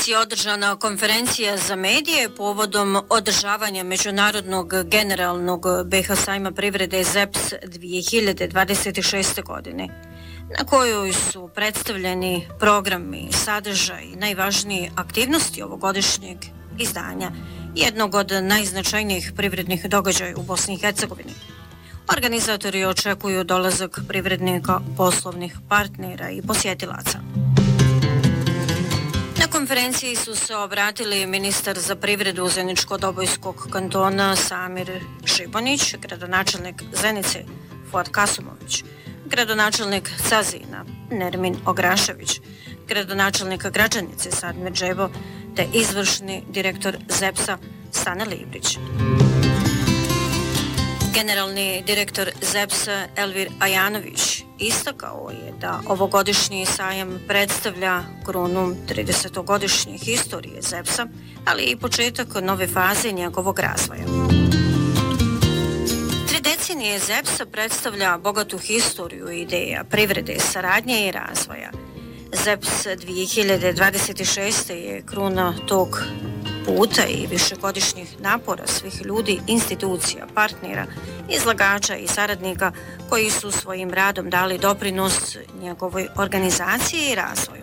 Danas je održana konferencija za medije povodom održavanja Međunarodnog generalnog BiH sajma privrede ZEPS 2026. godine, na kojoj su predstavljeni programi, sadržaj i najvažnije aktivnosti ovogodišnjeg izdanja, jednog od najznačajnijih privrednih događaja u Bosni i Hercegovini. Organizatori očekuju dolazak privrednika, poslovnih partnera i posjetilaca. Na konferenciji su se obratili ministar za privredu Zeničko-Dobojskog kantona Samir Šibonić, gradonačelnik Zenice Fuad Kasumović, gradonačelnik Cazina Nermin Ograšević, gradonačelnik Gračanice Sadmir Džebo te izvršni direktor ZEPS-a Stane Librić. Generalni direktor ZEPS-a Elvir Ajanović istakao je da ovogodišnji sajam predstavlja krunu 30-godišnje historije ZEPS-a, ali i početak nove faze njegovog razvoja. 3 decenije ZEPS-a predstavlja bogatu historiju ideja, privrede, saradnje i razvoja. ZEPS 2026. je kruna tog puta i višegodišnjih napora svih ljudi, institucija, partnera, izlagača i saradnika koji su svojim radom dali doprinos njegovoj organizaciji i razvoju.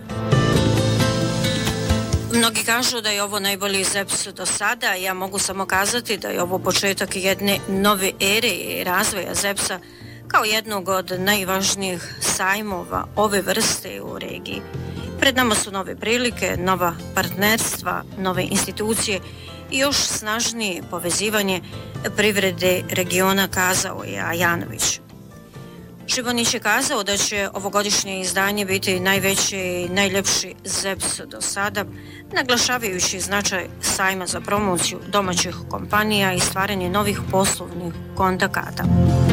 Mnogi kažu da je ovo najbolji ZEPS do sada, ja mogu samo kazati da je ovo početak jedne nove ere i razvoja ZEPS-a kao jednog od najvažnijih sajmova ove vrste u regiji. Pred nama su nove prilike, nova partnerstva, nove institucije i još snažnije povezivanje privrede regiona, kazao je Ajanović. Šibonić je kazao da će ovogodišnje izdanje biti najveći i najljepši ZEPS do sada, naglašavajući značaj sajma za promociju domaćih kompanija i stvaranje novih poslovnih kontakata.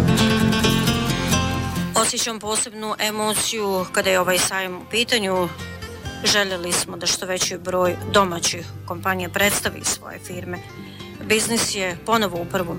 Osjećam posebnu emociju kada je ovaj sajam u pitanju. Željeli smo da što veći broj domaćih kompanija predstavi svoje firme. Biznis je ponovo u prvom